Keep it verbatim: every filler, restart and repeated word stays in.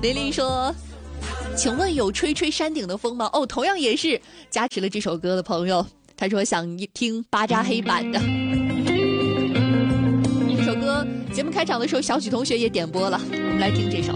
琳琳说，请问有吹吹山顶的风吗？哦，同样也是加持了这首歌的朋友，他说想听巴扎黑版的这首歌。节目开场的时候，小许同学也点播了，我们来听这首。